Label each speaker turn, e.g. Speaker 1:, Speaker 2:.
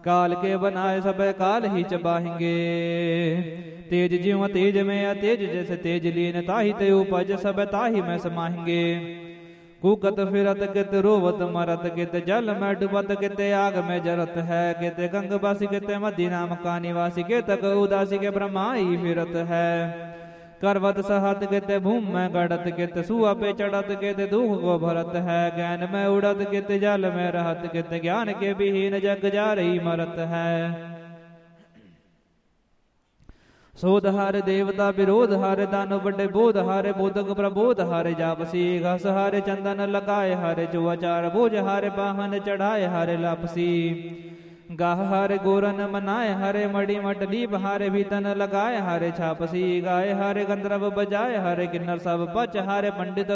Speaker 1: काल के बनाए सब काल ही चबाहेंगे। तेज ज्यों तेज में अतेज जैसे तेज लीन ताहि ते उपज सब ताहि में समाहेंगे। कुकत फिरत कित रोवत मरत कित जल में डुबत कित आग में जरत है। कित गंगवासी कित मदी नाम का निवासी कित उदासी के ब्रह्माई फिरत है। करवत सहत कित भूम में गड़त कित सुआ पे चढ़त कित दुख को भरत है। ज्ञान में उड़त कित जल में रहत कित ज्ञान के विहीन जग जा रही मरत है। सोध हारे देवता विरोध हारे दानव बड़े बोध हारे बोधक प्रबोध हारे जापसी। घस हारे चंदन लगाए हारे चुआचार बोझ हारे पाहन चढ़ाए हारे लापसी। गाह हारे गोरन मनाए हारे मड़ी मटलीप हारे भीतन लगाए हारे छापसी। गाय हारे गंधर्व बजाए हारे किन्नर सब पच हारे पंडित